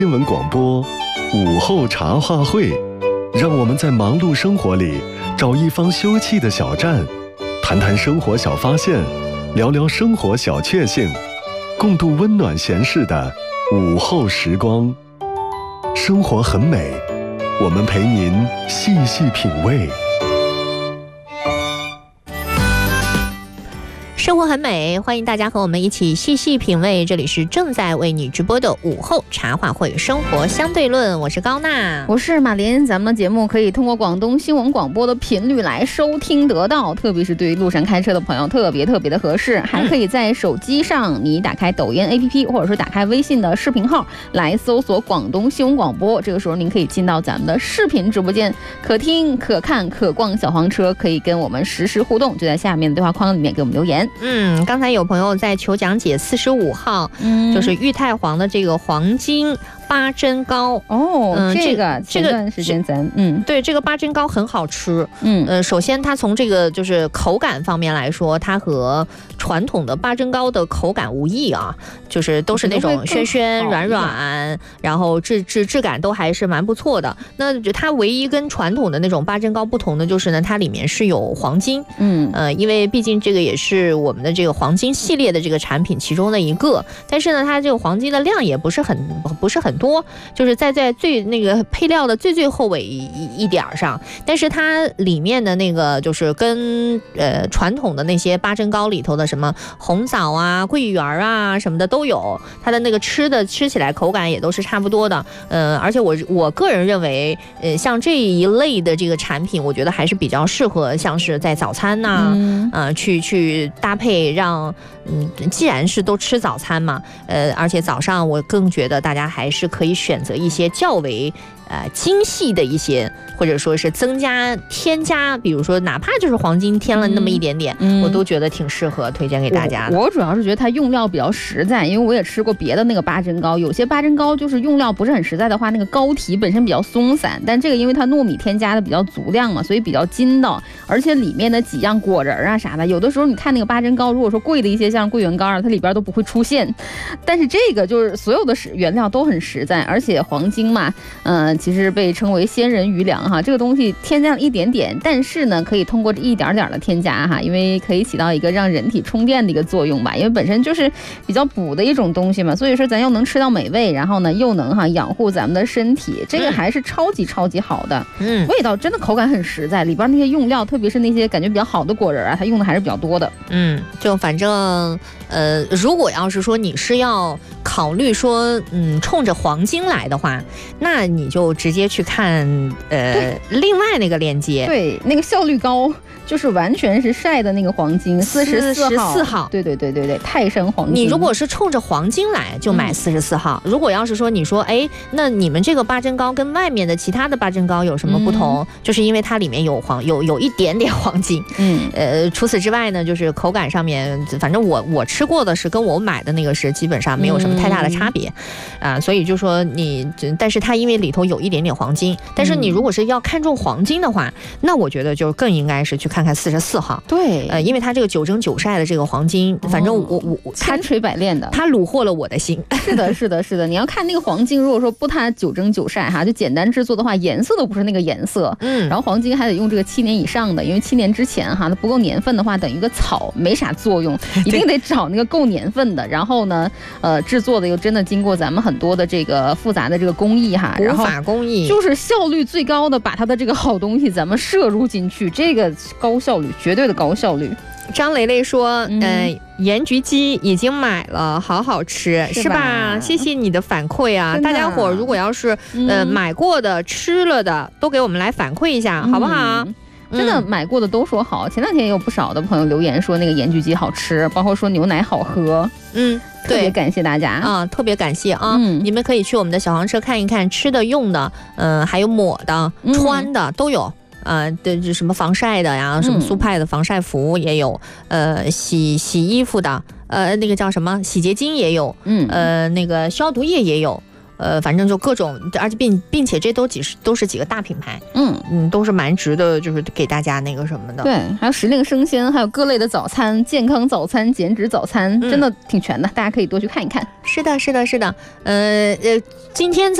新闻广播午后茶话会，让我们在忙碌生活里找一方休憩的小站，谈谈生活小发现，聊聊生活小确幸，共度温暖闲适的午后时光。生活很美，我们陪您细细品味。 生活很美，欢迎大家和我们一起细细品味。这里是正在为你直播的午后茶话会，生活相对论。我是高娜， 我是马林。咱们的节目可以通过广东新闻广播的频率来收听得到，特别是对于路上开车的朋友特别的合适。还可以在手机上你打开抖音 APP， 或者说打开微信的视频号来搜索广东新闻广播。这个时候您可以进到咱们的视频直播间，可听可看可逛小黄车，可以跟我们实时互动，就在下面的对话框里面给我们留言。 刚才有朋友在求讲解45号，就是裕泰黄的这个黄金8珍糕哦，这个前段时间对，这个8珍糕很好吃。首先它从这个就是口感方面来说，它和传统的8珍糕的口感无异啊，就是都是那种暄暄软软，然后质感都还是蛮不错的。那它唯一跟传统的那种8珍糕不同的就是呢，它里面是有黄金。因为毕竟这个也是我们的这个黄金系列的这个产品其中的一个，但是呢，它这个黄金的量也不是很多，就是在最那个配料的最后尾一点上，但是它里面的那个就是跟传统的那些8珍糕里头的什么红枣啊、桂圆啊什么的都有，它的那个吃起来口感也都是差不多的。而且我个人认为，像这一类的这个产品，我觉得还是比较适合像是在早餐呐，去搭配让。既然是都吃早餐嘛，而且早上我更觉得大家还是可以选择一些较为精细的一些，或者说是添加，比如说哪怕就是黄金添了那么一点点，我都觉得挺适合推荐给大家的。 我主要是觉得它用料比较实在，因为我也吃过别的那个8珍糕，有些8珍糕就是用料不是很实在的话，那个糕体本身比较松散，但这个因为它糯米添加的比较足量嘛，所以比较筋道，而且里面的几样果仁啊啥的，有的时候你看那个8珍糕，如果说贵的一些像桂圆糕啊，它里边都不会出现，但是这个就是所有的原料都很实在，而且黄金嘛，其实被称为仙人余粮哈，这个东西添加了一点点，但是呢，可以通过一点点的添加哈，因为可以起到一个让人体充电的一个作用吧，因为本身就是比较补的一种东西嘛，所以说咱又能吃到美味，然后呢又能养护咱们的身体，这个还是超级好的。味道真的口感很实在，里边那些用料，特别是那些感觉比较好的果仁啊，它用的还是比较多的。 就反正如果要是说你是要考虑说冲着黄金来的话，那你就直接去看另外那个链接， 对，那个效率高，就是完全是晒的那个黄金44号，对，泰山黄金。 你如果是冲着黄金来，就买44号。如果要是说你说那你们这个8珍糕跟外面的其他的8珍糕有什么不同？就是因为它里面有一点点黄金。除此之外呢，就是口感上面，反正我吃过的是跟我买的那个是基本上没有什么太大的差别所以就说但是它因为里头有一点点黄金，但是你如果是要看中黄金的话，那我觉得就更应该是去看看44号。 对， 因为它这个9蒸9晒的这个黄金，反正我千锤百炼的， 它虏获了我的心。 是的，你要看那个黄金，如果说不它9蒸9晒哈，就简单制作的话，颜色都不是那个颜色。然后黄金还得用这个7年以上的，因为7年之前哈，它不够年份的话，等于个草，没啥作用，一定得找那个够年份的。然后呢，制作的又真的经过咱们很多的这个复杂的这个工艺哈， 古法工艺， 就是效率最高的，把它的这个好东西咱们摄入进去，这个高效率，绝对的高效率。 张蕾蕾说，盐焗鸡已经买了，好吃，是吧？谢谢你的反馈啊！大家伙如果要是买过的、吃了的，都给我们来反馈一下，好不好？ 真的买过的都说好，前两天也有不少的朋友留言说那个盐焗鸡好吃，包括说牛奶好喝。特别感谢大家啊，特别感谢啊！你们可以去我们的小黄车看一看，吃的、用的，还有抹的、穿的都有。对，什么防晒的呀，什么苏派的防晒服也有，洗衣服的，那个叫什么洗洁精也有，那个消毒液也有。 反正就各种，而且并且这都是几个大品牌，都是蛮值得，就是给大家那个什么的。 对，还有时令生鲜，还有各类的早餐，健康早餐、减脂早餐，真的挺全的，大家可以多去看一看。 是的，今天